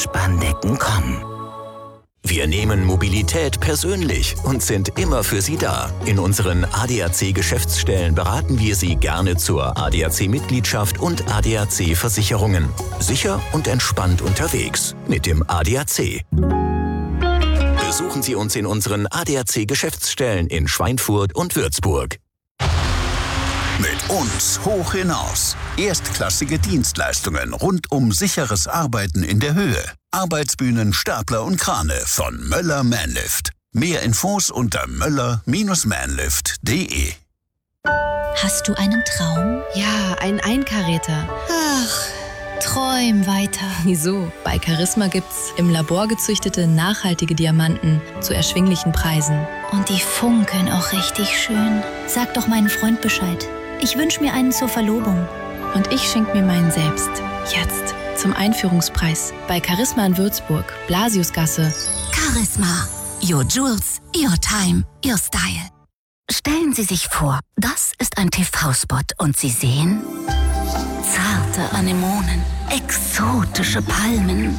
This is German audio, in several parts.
Spandecken kommen. Wir nehmen Mobilität persönlich und sind immer für Sie da. In unseren ADAC-Geschäftsstellen beraten wir Sie gerne zur ADAC-Mitgliedschaft und ADAC-Versicherungen. Sicher und entspannt unterwegs mit dem ADAC. Besuchen Sie uns in unseren ADAC-Geschäftsstellen in Schweinfurt und Würzburg. Mit uns hoch hinaus. Erstklassige Dienstleistungen rund um sicheres Arbeiten in der Höhe. Arbeitsbühnen, Stapler und Krane von Möller Manlift. Mehr Infos unter möller-manlift.de. Hast du einen Traum? Ja, ein Einkaräter. Ach, träum weiter. Wieso? Bei Charisma gibt's im Labor gezüchtete, nachhaltige Diamanten zu erschwinglichen Preisen. Und die funkeln auch richtig schön. Sag doch meinen Freund Bescheid. Ich wünsche mir einen zur Verlobung. Und ich schenke mir meinen selbst. Jetzt. Zum Einführungspreis. Bei Charisma in Würzburg. Blasiusgasse. Charisma. Your Jewels, your time, your style. Stellen Sie sich vor, das ist ein TV-Spot und Sie sehen zarte Anemonen, exotische Palmen.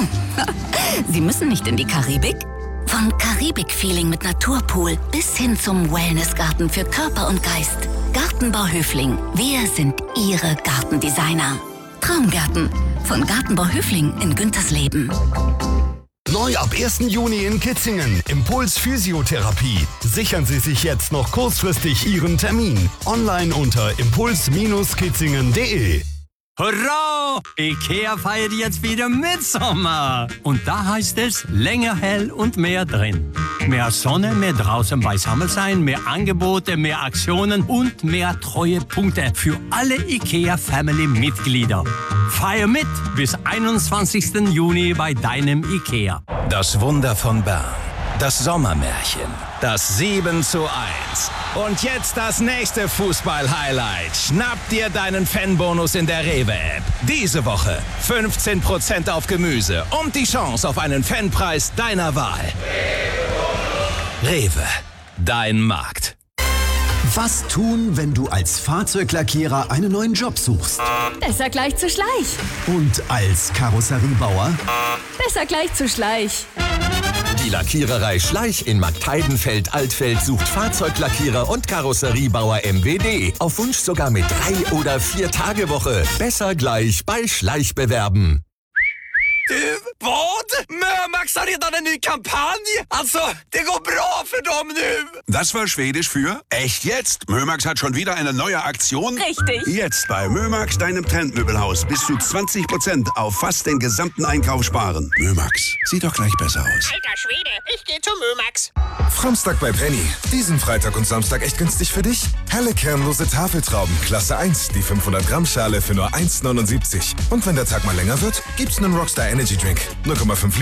Sie müssen nicht in die Karibik. Von Karibik-Feeling mit Naturpool bis hin zum Wellnessgarten für Körper und Geist. Gartenbau Höfling, wir sind Ihre Gartendesigner. Traumgärten von Gartenbau Höfling in Güntersleben. Neu ab 1. Juni in Kitzingen. Impuls Physiotherapie. Sichern Sie sich jetzt noch kurzfristig Ihren Termin. Online unter impuls-kitzingen.de. Hurra! IKEA feiert jetzt wieder Mitsommer. Und da heißt es länger hell und mehr drin. Mehr Sonne, mehr draußen beisammen sein, mehr Angebote, mehr Aktionen und mehr Treuepunkte für alle IKEA-Family-Mitglieder. Feier mit bis 21. Juni bei deinem IKEA. Das Wunder von Bern. Das Sommermärchen. Das 7:1. Und jetzt das nächste Fußball-Highlight. Schnapp dir deinen Fanbonus in der Rewe-App. Diese Woche 15% auf Gemüse und die Chance auf einen Fanpreis deiner Wahl. Rewe. Dein Markt. Was tun, wenn du als Fahrzeuglackierer einen neuen Job suchst? Besser gleich zu Schleich. Und als Karosseriebauer? Besser gleich zu Schleich. Die Lackiererei Schleich in Marktheidenfeld-Altfeld sucht Fahrzeuglackierer und Karosseriebauer MWD. Auf Wunsch sogar mit 3- oder 4-Tage-Woche. Besser gleich bei Schleich bewerben. Vad? Mömax har redan en ny kampanj! Alltså, det går bra för dem nu! Das war Schwedisch für echt jetzt. Mömax hat schon wieder eine neue Aktion. Richtig. Jetzt bei Mömax, deinem Trendmöbelhaus, bis zu 20% auf fast den gesamten Einkauf sparen. Mömax, sieht doch gleich besser aus. Alter Schwede, ich gehe zu Mömax. Framstag bei Penny. Diesen Freitag und Samstag echt günstig für dich. Helle kernlose Tafeltrauben, Klasse 1, die 500 Gramm Schale für nur 1,79. Und wenn der Tag mal länger wird, gibt's einen Rockstar Energy Drink. 0,5